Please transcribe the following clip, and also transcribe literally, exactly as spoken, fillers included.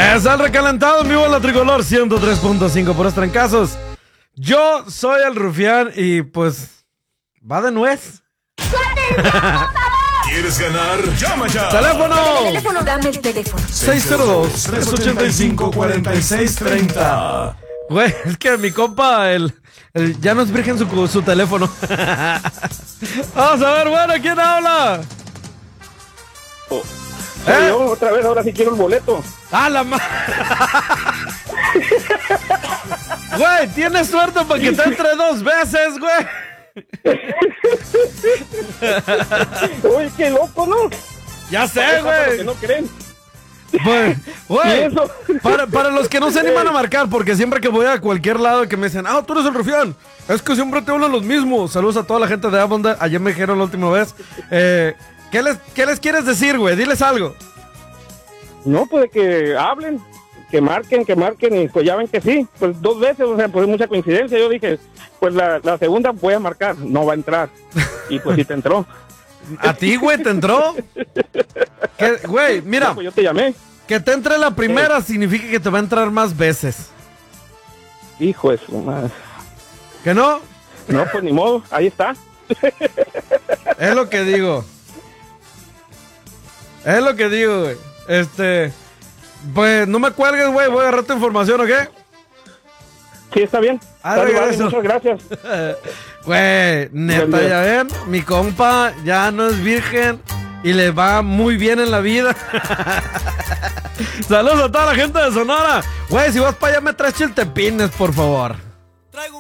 Es el recalentado en vivo en la Tricolor ciento tres punto cinco por trancazos. Yo soy el Rufián y pues va de nuez. ¿Quieres ganar? ¡Llama ya! ¡Teléfono! Teléfono, dame el teléfono. seis cero dos, tres ocho cinco, cuatro seis tres cero. Güey, es que mi compa, el, el ya no es virgen su, su teléfono. Vamos a ver, bueno, ¿quién habla? Oh, ¿Eh? yo otra vez, ahora sí quiero el boleto. ¡Ah, la ma... Güey, tienes suerte porque te entre dos veces, güey. Uy, qué loco, ¿no? Ya sé, Para los güey. que no creen. Güey, güey, ¿Y eso? para, para los que no se animan a marcar, porque siempre que voy a cualquier lado que me dicen, ah, tú eres el Rufián, es que siempre te hablan los mismos. Saludos a toda la gente de Avonda, ayer me dijeron la última vez. Eh, ¿qué les, ¿Qué les quieres decir, güey? Diles algo. No, pues de que hablen, que marquen, que marquen, y pues ya ven que sí, pues dos veces, o sea, pues es mucha coincidencia. Yo dije, pues la, la segunda voy a marcar, no va a entrar. Y pues sí te entró. ¿A ti, güey, te entró? ¿Qué, güey, mira, No, pues yo te llamé. que te entre la primera significa que te va a entrar más veces. Hijo de su madre. ¿Que no? No, pues ni modo, ahí está. Es lo que digo. Es lo que digo, güey. Este, pues no me cuelgues, güey, voy a agarrar tu información, ¿o qué? Sí, está bien. Ah, Dale, vale, regreso. muchas gracias. Güey, neta, Buen día. ya ven, mi compa ya no es virgen y le va muy bien en la vida. Saludos a toda la gente de Sonora. Güey, si vas para allá me traes chiltepines, por favor.